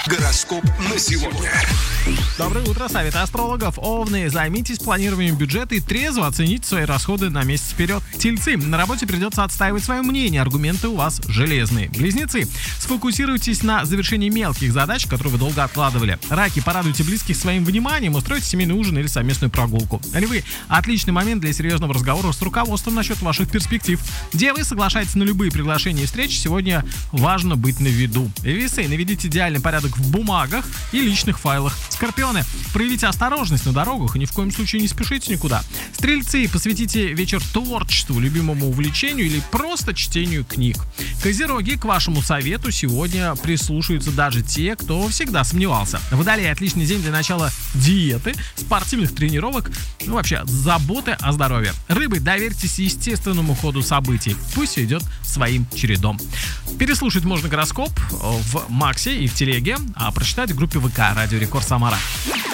Гороскоп на сегодня. Доброе утро, советы астрологов. Овны, займитесь планированием бюджета и трезво оцените свои расходы на месяц вперед. Тельцы, на работе придется отстаивать свое мнение, аргументы у вас железные. Близнецы, сфокусируйтесь на завершении мелких задач, которые вы долго откладывали. Раки, порадуйте близких своим вниманием, устройте семейный ужин или совместную прогулку. Львы, отличный момент для серьезного разговора с руководством насчет ваших перспектив. Девы, соглашайтесь на любые приглашения и встречи, сегодня важно быть на виду. Весы, наведите идеальный порядок в бумагах и личных файлах. Скорпионы, проявите осторожность на дорогах и ни в коем случае не спешите никуда. Стрельцы, посвятите вечер творчеству, любимому увлечению или просто чтению книг. Козероги, к вашему совету сегодня прислушаются даже те, кто всегда сомневался. Водолей, отличный день для начала диеты, спортивных тренировок, вообще заботы о здоровье. Рыбы, доверьтесь естественному ходу событий, пусть все идет своим чередом. Переслушать можно гороскоп в Максе и в Телеге, а прочитать в группе ВК «Радио Рекорд Самара».